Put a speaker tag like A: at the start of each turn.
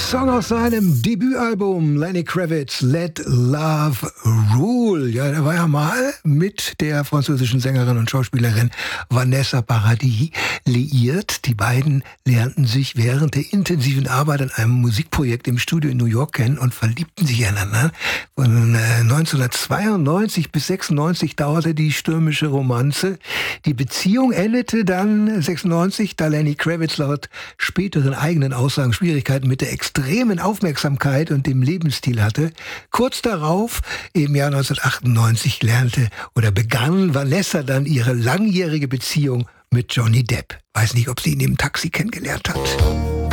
A: Song aus seinem Debütalbum Lenny Kravitz, Let Love Rule. Ja, der war ja mal mit der französischen Sängerin und Schauspielerin Vanessa Paradis liiert. Die beiden lernten sich während der intensiven Arbeit an einem Musikprojekt im Studio in New York kennen und verliebten sich einander. Von 1992 bis 96 dauerte die stürmische Romanze. Die Beziehung endete dann 96, da Lenny Kravitz laut späteren eigenen Aussagen Schwierigkeiten mit der extremen Aufmerksamkeit und dem Lebensstil hatte. Kurz darauf, im Jahr 1998, begann Vanessa dann ihre langjährige Beziehung mit Johnny Depp. Weiß nicht, ob sie ihn im Taxi kennengelernt hat.